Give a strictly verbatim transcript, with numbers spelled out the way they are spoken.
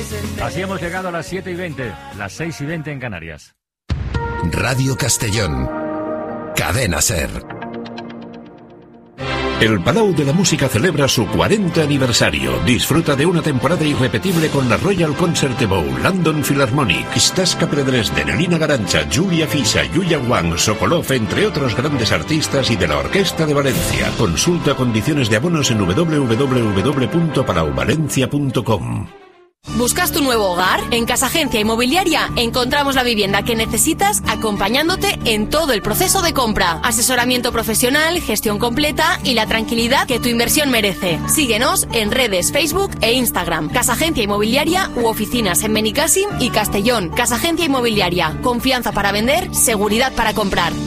Así hemos llegado a las siete y veinte, las seis y veinte en Canarias. Radio Castellón, Cadena SER. El Palau de la Música celebra su cuarenta aniversario. Disfruta de una temporada irrepetible con la Royal Concert Bowl, London Philharmonic, Staska Dresden, Elina Garancha, Julia Fisa, Yuya Wang, Sokolov, entre otros grandes artistas, y de la Orquesta de Valencia. Consulta condiciones de abonos en doble u doble u doble u punto palau valencia punto com. ¿Buscas tu nuevo hogar? En Casa Agencia Inmobiliaria encontramos la vivienda que necesitas, acompañándote en todo el proceso de compra. Asesoramiento profesional, gestión completa y la tranquilidad que tu inversión merece. Síguenos en redes, Facebook e Instagram. Casa Agencia Inmobiliaria u oficinas en Benicàssim y Castellón. Casa Agencia Inmobiliaria. Confianza para vender, seguridad para comprar.